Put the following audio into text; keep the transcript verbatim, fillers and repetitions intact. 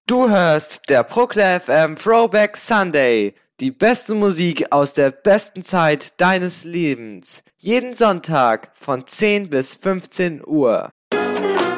Du hörst der Prokla F M Throwback Sunday. Die beste Musik aus der besten Zeit deines Lebens. Jeden Sonntag von zehn bis fünfzehn Uhr.